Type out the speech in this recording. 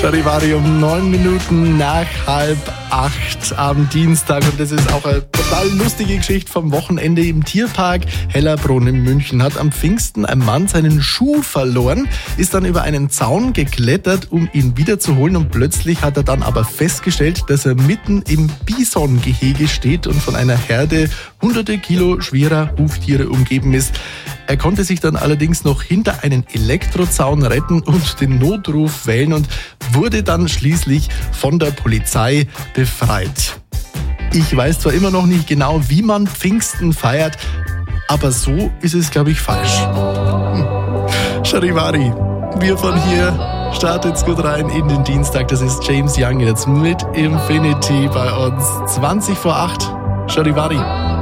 Charivari um 9 Minuten nach 7:30 am Dienstag. Und das ist auch eine total lustige Geschichte vom Wochenende im Tierpark Hellerbrunn in München. Hat am Pfingsten ein Mann seinen Schuh verloren, ist dann über einen Zaun geklettert, um ihn wiederzuholen. Und plötzlich hat er dann aber festgestellt, dass er mitten im Bisongehege steht und von einer Herde hunderte Kilo schwerer Huftiere umgeben ist. Er konnte sich dann allerdings noch hinter einen Elektrozaun retten und den Notruf wählen und wurde dann schließlich von der Polizei befreit. Ich weiß zwar immer noch nicht genau, wie man Pfingsten feiert, aber so ist es, glaube ich, falsch. Charivari, wir von hier startet's gut rein in den Dienstag. Das ist James Young jetzt mit Infinity bei uns. 7:20. Charivari.